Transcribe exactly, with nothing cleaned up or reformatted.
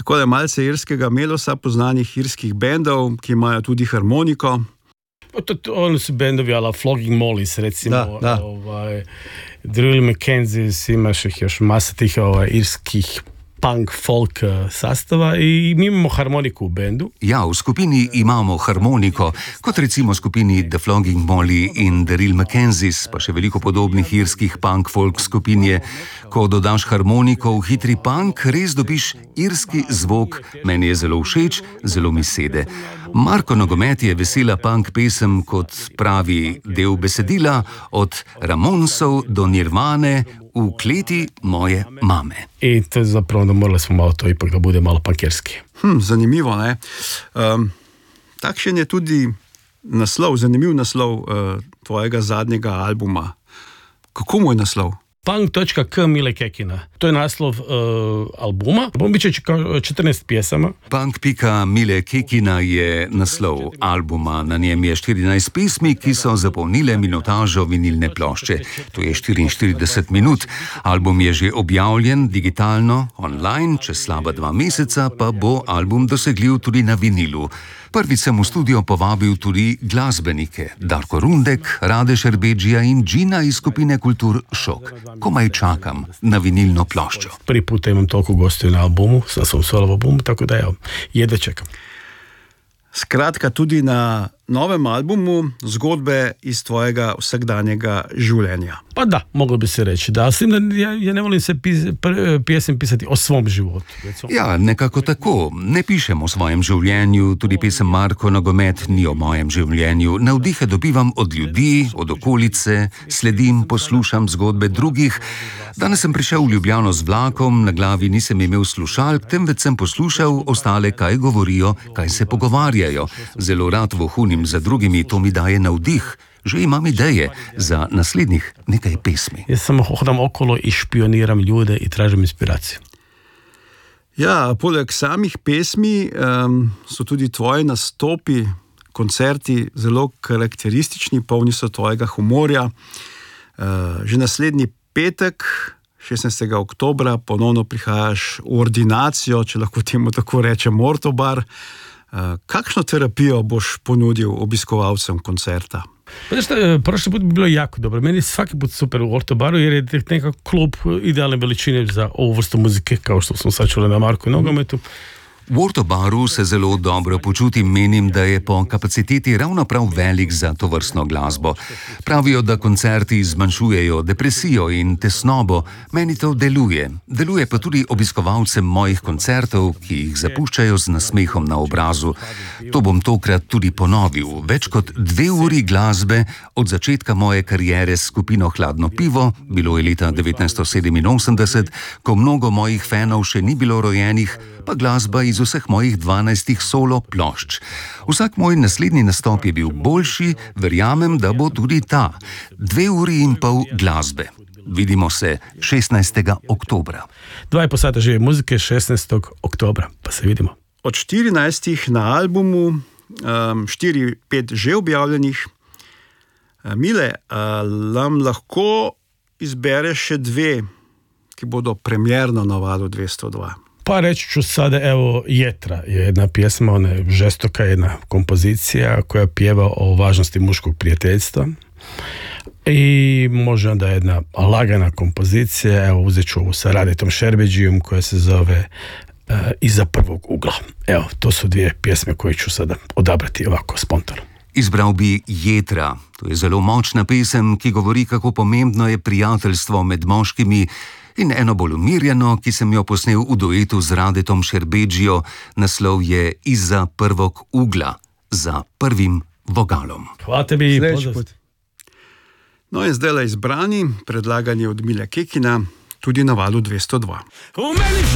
Tako da malce irskega melosa, poznanih irskih bendov, ki imajo tudi harmoniko. To, to, oni su bendovi ala Flogging Mollies, recimo, Da, da. Ovaj, Drill Mackenzies, imaš ih još masa tih ovaj, irskih punk, folk sastava i mi imamo harmoniku u bendu. Ja, v skupini imamo harmoniko, kot recimo skupini The Flogging Molly in The Real Mackenzies, pa še veliko podobnih irskih punk-folk skupin je. Ko dodaš harmoniko v hitri punk, res dobiš irski zvok, meni je zelo všeč, zelo mi sede. Marko Nogomet je vesela punk pesem, kot pravi del besedila, od Ramonsov do Nirvane, v kleti moje mame. I to je zapravo da morali smo malo to ipak da bude malo punkerski. Hm, zanimivo, ne? Um, takšen je tudi naslov, zanimiv naslov uh, tvojega zadnjega albuma. Kako mu je naslov? Punk točka k Mile Kekina. To je naslov uh, albuma. Album biće četrnaest pjesama. Punk pika Mile Kekina je naslov albuma. Na njem je štirinajst pesmi, ki so zapolnile minutažo vinilne plošče. To je štiriinštirideset minut. Album je že objavljen digitalno, online, čez slaba dva meseca pa bo album dosegljiv tudi na vinilu. Prvič sem v studio povabil tudi glasbenike, Darko Rundek, Rade Šerbedžija in Džina iz skupine Kultur Šok. Komaj čakam na vinilno ploščo. Prvi puta imam toliko gostiju na albumu, sam sam solo albumu, tako da evo, jedva čekam. Skratka, tudi na novem albumu zgodbe iz tvojega vsakdanjega življenja. Pa da, moglo bi se reći, da, s tim da ja, ja ne volim se pis, pjesem pisati o svom životu. Recimo. Ja, nekako tako. Ne pišem o svojem življenju, tudi pesem Marko Nogomet ni o mojem življenju. Navdihe dobivam od ljudi, od okolice, sledim, poslušam zgodbe drugih. Danes sem prišel v Ljubljano z vlakom, na glavi nisem imel slušalk, temveč sem poslušal ostale, kaj govorijo, kaj se pogovarjajo. Zelo rad vohunim za drugimi, to mi daje navdih. Že imam ideje za naslednjih nekaj pesmi. Jaz samo hodam okolo i špioniram ljude i tražim inspiraciju. Ja, poleg samih pesmi um, so tudi tvoji nastopi, koncerti zelo karakteristični, polni so tvojega humorja. Uh, že naslednji petek, šestnajstega oktobra, ponovno prihajaš v ordinacijo, če lahko temu tako rečem, Ortobar. Uh, kakšno terapijo boš ponudil obiskovalcem koncerta? Pa znaš šta, prošli put bi bilo jako dobro. Meni je svaki put super u Ortobaru jer je nekako klub idealne veličine za ovu vrstu muzike, kao što smo sad čuli na Marku i Nogometu. V Ortobaru se zelo dobro počutim, menim, da je po kapaciteti ravno prav velik za to vrstno glasbo. Pravijo, da koncerti zmanjšujejo depresijo in tesnobo. Meni to deluje. Deluje pa tudi obiskovalcem mojih koncertov, ki jih zapuščajo z nasmehom na obrazu. To bom tokrat tudi ponovil. Več kot dve uri glasbe od začetka moje kariere s skupino Hladno pivo, bilo je leta devetnajststo sedeminosemdeset, ko mnogo mojih fanov še ni bilo rojenih, pa glasba iz vseh mojih dvanajstih solo plošč. Vsak moj naslednji nastop je bil boljši, verjamem, da bo tudi ta. Dve uri in pol glasbe. Vidimo se šestnajstega oktobra. Dva i po sata žive muzike, šestnajstog oktobra, pa se vidimo. Od štirinajstih na albumu, um, štiri, pet že objavljenih. Mile, nam lahko izbereš še dve, ki bodo premjerno na valu dvesto dva? Pa reći ću sada, evo, Jetra je jedna pjesma, ona je žestoka, jedna kompozicija koja pjeva o važnosti muškog prijateljstva. I može onda jedna lagana kompozicija, evo, uzet ću ovu sa Radetom Šerbedžijom koja se zove uh, Iza prvog ugla. Evo, to su dvije pjesme koje ću sada odabrati ovako spontano. Izbral bi Jetra. To je zelo močna pesem, ki govori, kako pomembno je prijateljstvo med moškimi, in eno bolj umirjeno, ki sem jo posnel v duetu z Radetom Šerbedžijo, naslov je Iza prvog ugla, za prvim vogalom. Hvala tebi. No in zdaj le izbrani, predlagani od Mile Kekina, tudi na valu dvesto dva.